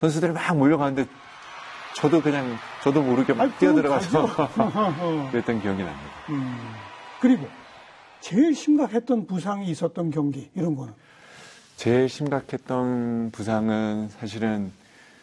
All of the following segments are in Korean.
선수들이 막 몰려가는데 저도 모르게 막 뛰어들어가서 그랬던 기억이 납니다. 그리고 제일 심각했던 부상이 있었던 경기 이런 거는? 제일 심각했던 부상은 사실은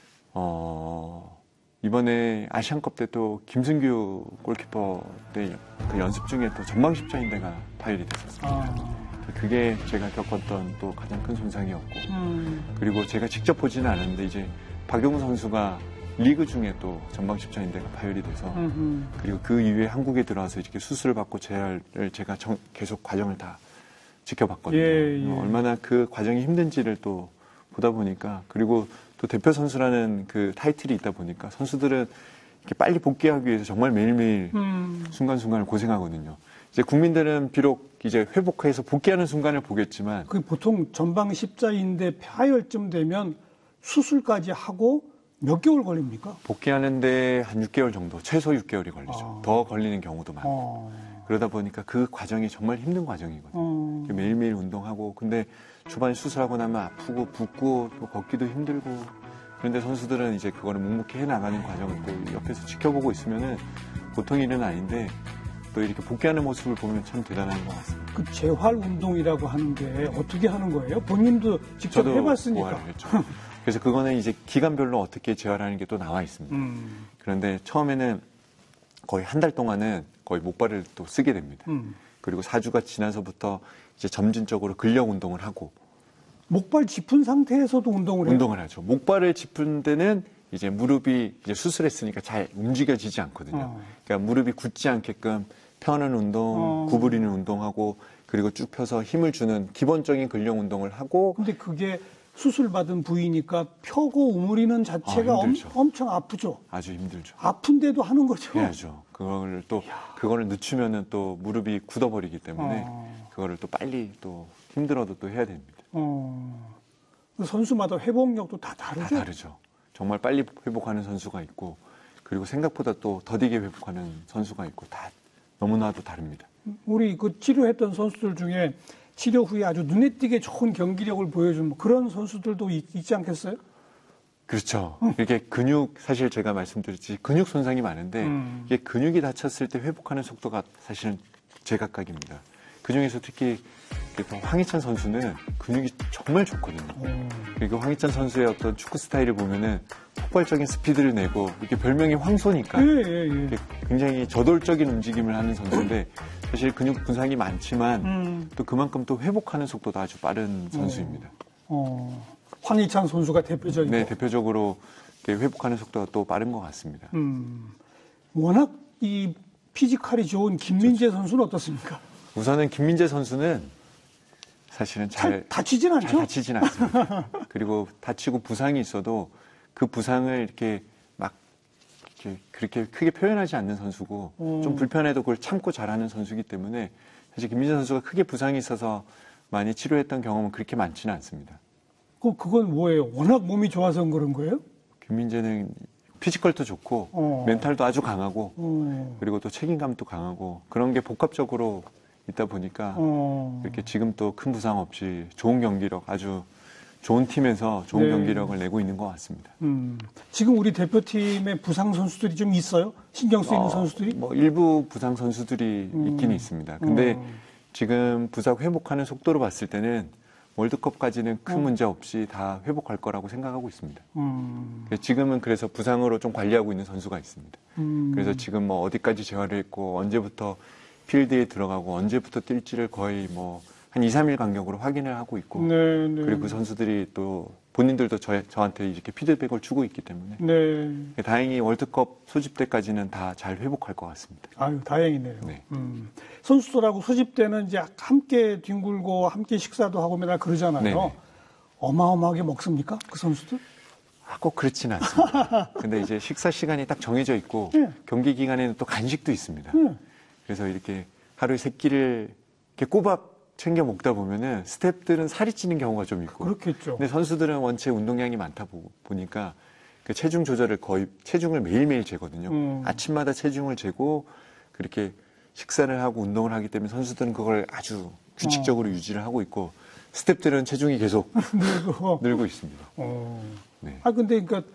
이번에 아시안컵 때 또 김승규 골키퍼 때 그 연습 중에 또 전방 십자인대가 파열이 됐었습니다. 그게 제가 겪었던 또 가장 큰 손상이었고 그리고 제가 직접 보지는 않았는데 이제 박용우 선수가 리그 중에 또 전방 십자인대가 파열이 돼서 그리고 그 이후에 한국에 들어와서 이렇게 수술을 받고 재활을 제가 계속 과정을 다 지켜봤거든요. 얼마나 그 과정이 힘든지를 또 보다 보니까 그리고 또 대표 선수라는 그 타이틀이 있다 보니까 선수들은 이렇게 빨리 복귀하기 위해서 정말 매일매일 순간순간을 고생하거든요. 이제 국민들은 비록 이제 회복해서 복귀하는 순간을 보겠지만 그 보통 전방 십자인대 파열쯤 되면 수술까지 하고 몇 개월 걸립니까? 복귀하는데 한 6개월 정도, 최소 6개월이 걸리죠. 더 걸리는 경우도 많고. 그러다 보니까 그 과정이 정말 힘든 과정이거든요. 매일매일 운동하고, 근데 초반에 수술하고 나면 아프고 붓고 또 걷기도 힘들고, 그런데 선수들은 이제 그거를 묵묵히 해나가는 과정을 또 옆에서 지켜보고 있으면은 보통 일은 아닌데 또 이렇게 복귀하는 모습을 보면 참 대단한 것 같습니다. 그 재활 운동이라고 하는 게 어떻게 하는 거예요? 본인도 직접 해봤으니까. 그래서 그거는 이제 기간별로 어떻게 재활하는 게 또 나와 있습니다. 그런데 처음에는 거의 한 달 동안은 거의 목발을 또 쓰게 됩니다. 그리고 4주가 지나서부터 이제 점진적으로 근력 운동을 하고. 목발 짚은 상태에서도 운동을 해요? 운동을 하죠. 목발을 짚은 데는 이제 무릎이 이제 수술했으니까 잘 움직여지지 않거든요. 그러니까 무릎이 굳지 않게끔 펴는 운동, 구부리는 운동하고 그리고 쭉 펴서 힘을 주는 기본적인 근력 운동을 하고. 근데 그게 수술받은 부위니까 펴고 우물이는 자체가 엄청 아프죠? 아주 힘들죠. 아픈데도 하는 거죠? 해야죠. 그거를 늦추면은 또 무릎이 굳어버리기 때문에 그거를 또 빨리 또 힘들어도 또 해야 됩니다. 선수마다 회복력도 다 다르죠? 다 다르죠. 정말 빨리 회복하는 선수가 있고 그리고 생각보다 또 더디게 회복하는 선수가 있고 다 너무나도 다릅니다. 우리 그 치료했던 선수들 중에 치료 후에 아주 눈에 띄게 좋은 경기력을 보여준 그런 선수들도 있지 않겠어요? 그렇죠. 이게 사실 제가 말씀드렸지 근육 손상이 많은데 이게 근육이 다쳤을 때 회복하는 속도가 사실은 제각각입니다. 그중에서 특히 황희찬 선수는 근육이 정말 좋거든요. 그리고 황희찬 선수의 어떤 축구 스타일을 보면은 폭발적인 스피드를 내고 이게 별명이 황소니까 굉장히 저돌적인 움직임을 하는 선수인데 사실 근육 분산이 많지만 또 그만큼 또 회복하는 속도도 아주 빠른 선수입니다. 황희찬 선수가 대표적이고. 네, 대표적으로 회복하는 속도가 또 빠른 것 같습니다. 워낙 이 피지컬이 좋은 김민재 선수는 어떻습니까? 우선은 김민재 선수는 사실은 잘 다치진 않죠? 잘 다치진 않습니다. 그리고 다치고 부상이 있어도 그 부상을 이렇게 막 그렇게 크게 표현하지 않는 선수고 좀 불편해도 그걸 참고 잘하는 선수이기 때문에 사실 김민재 선수가 크게 부상이 있어서 많이 치료했던 경험은 그렇게 많지는 않습니다. 그건 뭐예요? 워낙 몸이 좋아서 그런 거예요? 김민재는 피지컬도 좋고 멘탈도 아주 강하고 그리고 또 책임감도 강하고 그런 게 복합적으로 있다 보니까 이렇게 지금 또 큰 부상 없이 좋은 경기력, 아주 좋은 팀에서 좋은 경기력을 내고 있는 것 같습니다. 지금 우리 대표팀에 부상 선수들이 좀 있어요? 신경 쓰이는 선수들이? 뭐 일부 부상 선수들이 있긴 있습니다. 근데 지금 부상 회복하는 속도로 봤을 때는 월드컵까지는 큰 문제 없이 다 회복할 거라고 생각하고 있습니다. 지금은 그래서 부상으로 좀 관리하고 있는 선수가 있습니다. 그래서 지금 뭐 어디까지 재활을 했고 언제부터 필드에 들어가고 언제부터 뛸지를 거의 뭐 한 2, 3일 간격으로 확인을 하고 있고 그리고 그 선수들이 또 본인들도 저한테 이렇게 피드백을 주고 있기 때문에 다행히 월드컵 소집 때까지는 다 잘 회복할 것 같습니다. 아유, 다행이네요. 네. 선수들하고 소집 때는 이제 함께 뒹굴고 함께 식사도 하고 맨날 그러잖아요. 네네. 어마어마하게 먹습니까? 그 선수들? 꼭 그렇지는 않습니다. 근데 이제 식사 시간이 딱 정해져 있고 경기 기간에는 또 간식도 있습니다. 그래서 이렇게 하루에 3끼를 이렇게 꼬박 챙겨 먹다 보면은 스태프들은 살이 찌는 경우가 좀 있고. 그렇겠죠. 근데 선수들은 원체 운동량이 많다 보니까 그 체중 조절을 거의 체중을 매일매일 재거든요. 아침마다 체중을 재고 그렇게 식사를 하고 운동을 하기 때문에 선수들은 그걸 아주 규칙적으로 유지를 하고 있고 스태프들은 체중이 계속 늘고 있습니다. 근데 그러니까